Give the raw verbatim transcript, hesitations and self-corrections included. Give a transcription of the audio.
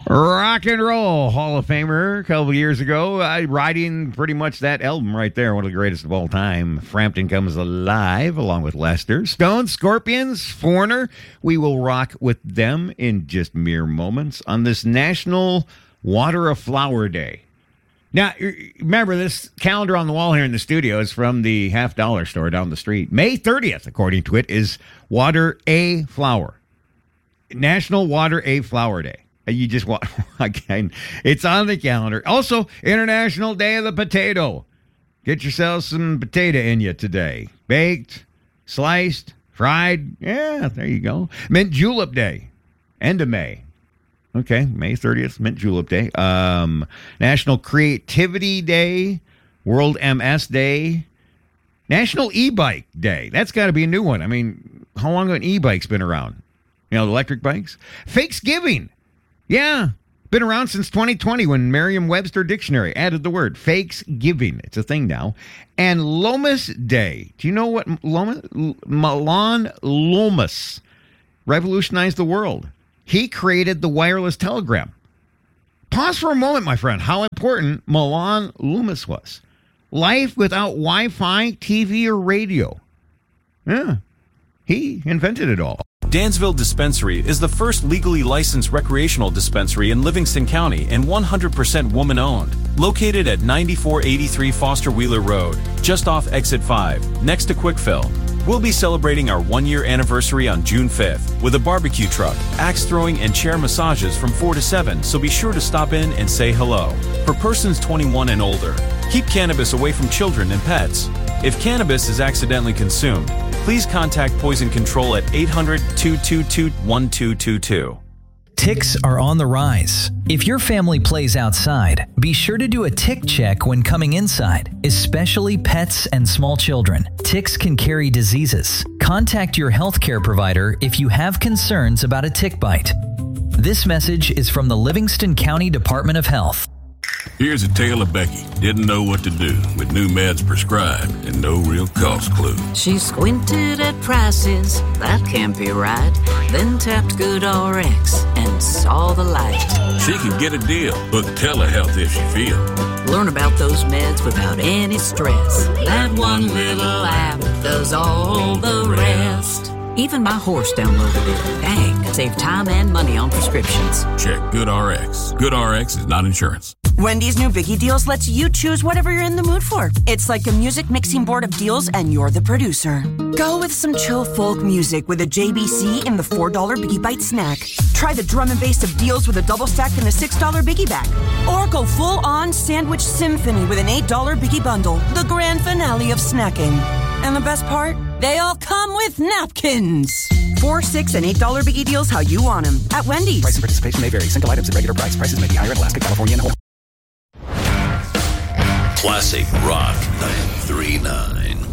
Rock and Roll Hall of Famer a couple of years ago, uh, writing pretty much that album right there, one of the greatest of all time. Frampton Comes Alive, along with Lester. Stones, Scorpions, Foreigner. We will rock with them in just mere moments on this National Water a Flower Day. Now, remember, this calendar on the wall here in the studio is from the Half Dollar store down the street. May thirtieth, according to it, is Water a Flower. National Water a Flower Day. You just want, again, it's on the calendar. Also, International Day of the Potato. Get yourself some potato in you today. Baked, sliced, fried. Yeah, there you go. Mint Julep Day. End of May. Okay, May thirtieth, Mint Julep Day. Um, National Creativity Day. World M S Day. National E-Bike Day. That's got to be a new one. I mean, how long have an e-bike's been around? You know, the electric bikes. Fakesgiving. Yeah, been around since twenty twenty when Merriam-Webster Dictionary added the word fakes-giving. It's a thing now. And Lomas Day. Do you know what Lomas? Milan Lomas revolutionized the world. He created the wireless telegram. Pause for a moment, my friend, how important Milan Lomas was. Life without Wi-Fi, T V, or radio. Yeah, he invented it all. Dansville Dispensary is the first legally licensed recreational dispensary in Livingston County and one hundred percent woman-owned. Located at ninety-four eighty-three Foster Wheeler Road, just off Exit five, next to Quickfill. We'll be celebrating our one-year anniversary on June fifth with a barbecue truck, axe throwing, and chair massages from four to seven, so be sure to stop in and say hello. For persons twenty-one and older, keep cannabis away from children and pets. If cannabis is accidentally consumed, please contact Poison Control at eight hundred, two two two, one two two two. Ticks are on the rise. If your family plays outside, be sure to do a tick check when coming inside, especially pets and small children. Ticks can carry diseases. Contact your healthcare provider if you have concerns about a tick bite. This message is from the Livingston County Department of Health. Here's a tale of Becky. Didn't know what to do with new meds prescribed and no real cost clue. She squinted at prices, that can't be right. Then tapped GoodRx and saw the light. She can get a deal. Book telehealth if she feels. Learn about those meds without any stress. That one little app does all the rest. Even my horse downloaded it. Dang, save time and money on prescriptions. Check GoodRx. GoodRx is not insurance. Wendy's new Biggie Deals lets you choose whatever you're in the mood for. It's like a music mixing board of deals, and you're the producer. Go with some chill folk music with a J B C in the four dollar Biggie Bite snack. Try the drum and bass of deals with a double stack in the six dollar Biggie Bag. Or go full-on sandwich symphony with an eight dollar Biggie Bundle, the grand finale of snacking. And the best part? They all come with napkins. Four, six, and eight dollar Biggie Deals how you want them at Wendy's. Price and participation may vary. Single items at regular price. Prices may be higher in Alaska, California, and Hawaii. Classic Rock nine three nine.